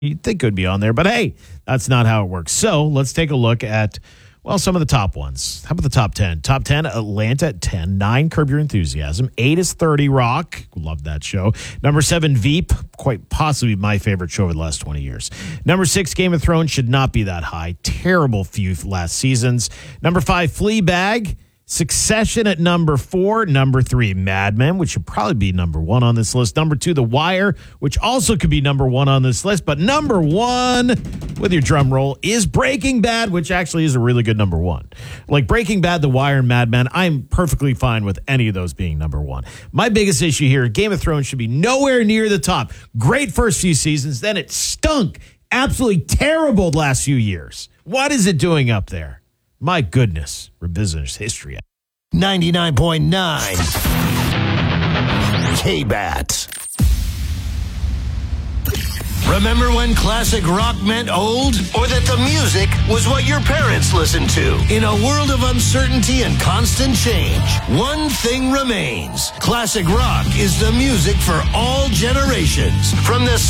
You'd think it would be on there, but hey, that's not how it works. So let's take a look at, well, some of the top ones. How about the top 10? Top 10, Atlanta at 10. 9, Curb Your Enthusiasm. 8 is 30 Rock. Love that show. Number 7, Veep. Quite possibly my favorite show over the last 20 years. Number 6, Game of Thrones. Should not be that high. Terrible few last seasons. Number 5, Fleabag. Succession at number 4. Number 3, Mad Men, which should probably be number 1 on this list. Number 2, The Wire, which also could be number 1 on this list. But number 1, with your drum roll, is Breaking Bad, which actually is a really good number 1. Like Breaking Bad, The Wire, and Mad Men, I'm perfectly fine with any of those being number 1. My biggest issue here, Game of Thrones should be nowhere near the top. Great first few seasons, then it stunk. Absolutely terrible the last few years. What is it doing up there? My goodness, revisionist history. 99.9 K-Bat. Remember when classic rock meant old? Or that the music was what your parents listened to? In a world of uncertainty and constant change, one thing remains. Classic rock is the music for all generations. From the